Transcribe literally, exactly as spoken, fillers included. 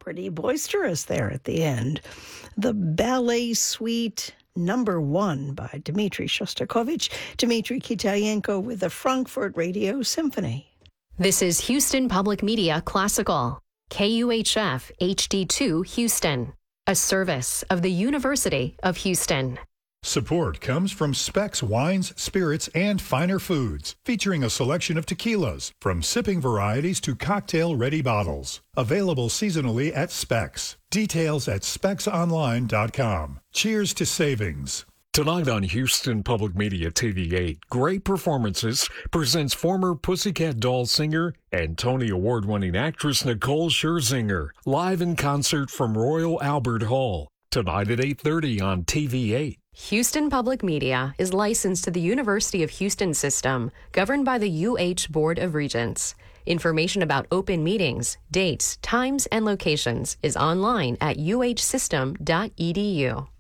pretty boisterous there at the end. The Ballet Suite Number One by Dmitri Shostakovich, Dmitri Kitayenko with the Frankfurt Radio Symphony. This is Houston Public Media Classical, K U H F H D two Houston, a service of the University of Houston. Support comes from Specs Wines, Spirits, and Finer Foods, featuring a selection of tequilas, from sipping varieties to cocktail-ready bottles. Available seasonally at Specs. Details at specs online dot com. Cheers to savings. Tonight on Houston Public Media T V eight, Great Performances presents former Pussycat Doll singer and Tony Award-winning actress Nicole Scherzinger, live in concert from Royal Albert Hall. Tonight at eight thirty on T V eight. Houston Public Media is licensed to the University of Houston system, governed by the U H Board of Regents. Information about open meetings, dates, times, and locations is online at u h system dot e d u.